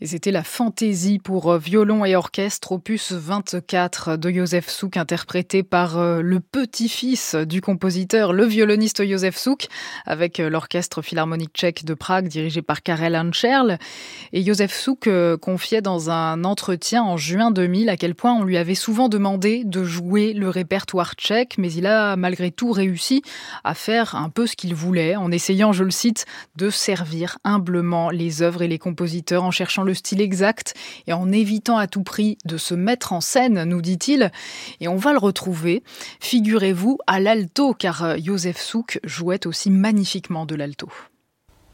Et c'était la fantaisie pour violon et orchestre, opus 24 de Józef Suk, interprété par le petit-fils du compositeur, le violoniste Józef Suk, avec l'Orchestre philharmonique tchèque de Prague, dirigé par Karel Ančerl. Et Józef Suk confiait dans un entretien en juin 2000 à quel point on lui avait souvent demandé de jouer le répertoire tchèque, mais il a malgré tout réussi à faire un peu ce qu'il voulait, en essayant, je le cite, de servir humblement les œuvres et les compositeurs, en cherchant le style exact et en évitant à tout prix de se mettre en scène, nous dit-il. Et on va le retrouver, figurez-vous, à l'alto, car Józef Suk jouait aussi magnifiquement de l'alto.